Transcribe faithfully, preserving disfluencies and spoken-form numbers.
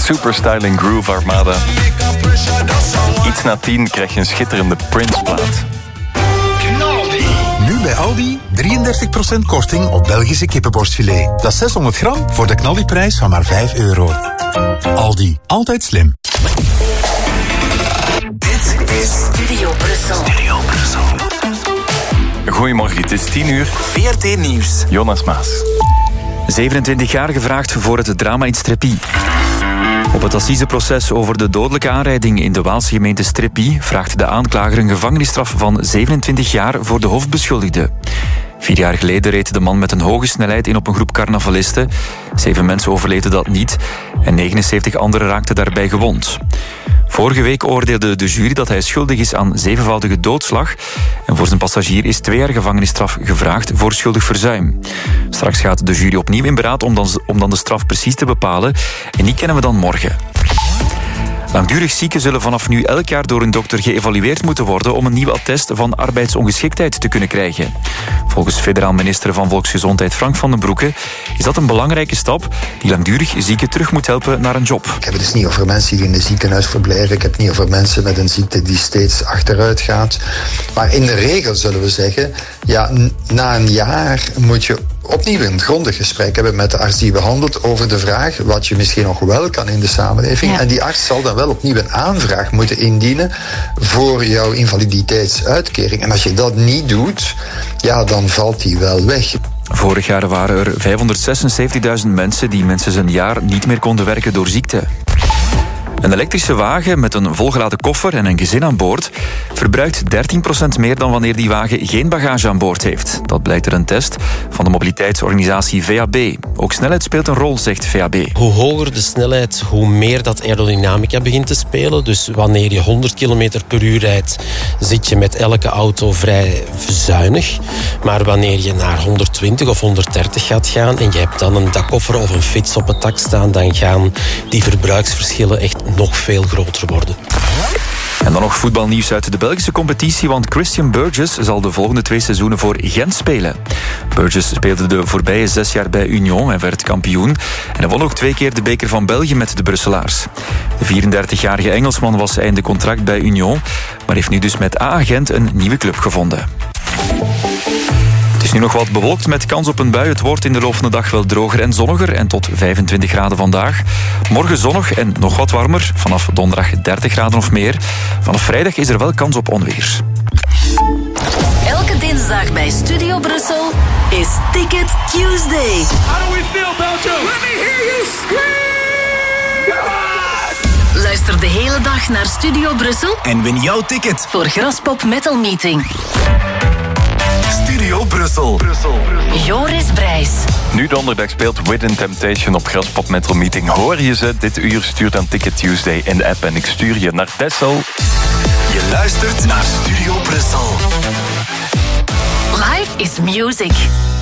Superstyling Groove Armada. Iets na tien krijg je een schitterende Prince-plaat. Nu bij Aldi drieëndertig procent korting op Belgische kippenborstfilet. Dat is zeshonderd gram voor de knaldiprijs van maar vijf euro. Aldi, altijd slim. Dit is Studio Brussel. Studio Brussel. Goedemorgen, het is tien uur. V R T Nieuws. Jonas Maas. zevenentwintig jaar gevraagd voor het drama in Streppie. Op het assiseproces over de dodelijke aanrijding in de Waalse gemeente Streppie vraagt de aanklager een gevangenisstraf van zevenentwintig jaar voor de hoofdbeschuldigde. Vier jaar geleden reed de man met een hoge snelheid in op een groep carnavalisten. Zeven mensen overleefden dat niet en negenenzeventig anderen raakten daarbij gewond. Vorige week oordeelde de jury dat hij schuldig is aan zevenvoudige doodslag. En voor zijn passagier is twee jaar gevangenisstraf gevraagd voor schuldig verzuim. Straks gaat de jury opnieuw in beraad om dan, om dan de straf precies te bepalen. En die kennen we dan morgen. Langdurig zieken zullen vanaf nu elk jaar door een dokter geëvalueerd moeten worden om een nieuw attest van arbeidsongeschiktheid te kunnen krijgen. Volgens federaal minister van Volksgezondheid Frank van den Broeke is dat een belangrijke stap die langdurig zieken terug moet helpen naar een job. Ik heb het dus niet over mensen die in een ziekenhuis verblijven. Ik heb het niet over mensen met een ziekte die steeds achteruit gaat. Maar in de regel zullen we zeggen, ja, na een jaar moet je opnieuw een grondig gesprek hebben met de arts die behandelt over de vraag wat je misschien nog wel kan in de samenleving. Ja. En die arts zal dan wel opnieuw een aanvraag moeten indienen voor jouw invaliditeitsuitkering. En als je dat niet doet, ja, dan valt die wel weg. Vorig jaar waren er vijfhonderdzesenzeventigduizend mensen die minstens een jaar niet meer konden werken door ziekte. Een elektrische wagen met een volgeladen koffer en een gezin aan boord verbruikt dertien procent meer dan wanneer die wagen geen bagage aan boord heeft. Dat blijkt uit een test van de mobiliteitsorganisatie V A B. Ook snelheid speelt een rol, zegt V A B. Hoe hoger de snelheid, hoe meer dat aerodynamica begint te spelen. Dus wanneer je honderd kilometer per uur rijdt, zit je met elke auto vrij zuinig. Maar wanneer je naar honderdtwintig of honderddertig gaat gaan en je hebt dan een dakkoffer of een fiets op het dak staan, dan gaan die verbruiksverschillen echt nog veel groter worden. En dan nog voetbalnieuws uit de Belgische competitie, want Christian Burgess zal de volgende twee seizoenen voor Gent spelen. Burgess speelde de voorbije zes jaar bij Union en werd kampioen. En hij won ook twee keer de beker van België met de Brusselaars. De vierendertigjarige Engelsman was einde contract bij Union, maar heeft nu dus met A Gent een nieuwe club gevonden. Het is nu nog wat bewolkt met kans op een bui. Het wordt in de loop van de dag wel droger en zonniger en tot vijfentwintig graden vandaag. Morgen zonnig en nog wat warmer. Vanaf donderdag dertig graden of meer. Vanaf vrijdag is er wel kans op onweer. Elke dinsdag bij Studio Brussel is Ticket Tuesday. How do we feel, Belgium? Let me hear you scream! Luister de hele dag naar Studio Brussel en win jouw ticket voor Graspop Metal Meeting. Studio Brussel. Brussel. Joris Brijs. Nu donderdag speelt Within Temptation op Graspop Metal Meeting. Hoor je ze dit uur, stuur dan Ticket Tuesday in de app en ik stuur je naar Texel. Je luistert naar Studio Brussel. Life is music.